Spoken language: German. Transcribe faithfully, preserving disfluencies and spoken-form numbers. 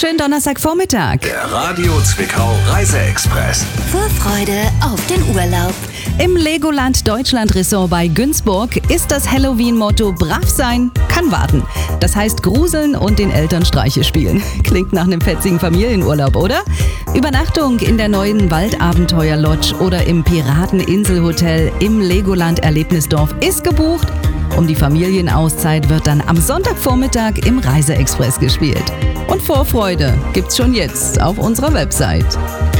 Schönen Donnerstagvormittag. Der Radio Zwickau Reiseexpress. Vorfreude auf den Urlaub. Im Legoland Deutschland Resort bei Günzburg ist das Halloween-Motto brav sein, kann warten. Das heißt gruseln und den Eltern Streiche spielen. Klingt nach einem fetzigen Familienurlaub, oder? Übernachtung in der neuen Waldabenteuer-Lodge oder im Pirateninselhotel im Legoland Erlebnisdorf ist gebucht. Um die Familienauszeit wird dann am Sonntagvormittag im Reiseexpress gespielt. Und Vorfreude gibt's schon jetzt auf unserer Website.